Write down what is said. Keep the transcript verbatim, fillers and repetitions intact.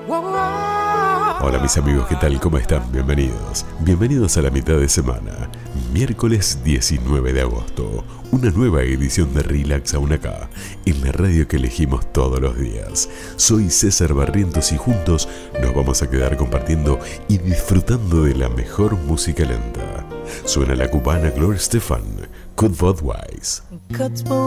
Hola mis amigos, ¿qué tal? ¿Cómo están? Bienvenidos. Bienvenidos a la mitad de semana. Miércoles diecinueve de agosto. Una nueva edición de Relax Aún Acá, en la radio que elegimos todos los días. Soy César Barrientos y juntos nos vamos a quedar compartiendo y disfrutando de la mejor música lenta. Suena la cubana Gloria Estefan, Cut Budweiser.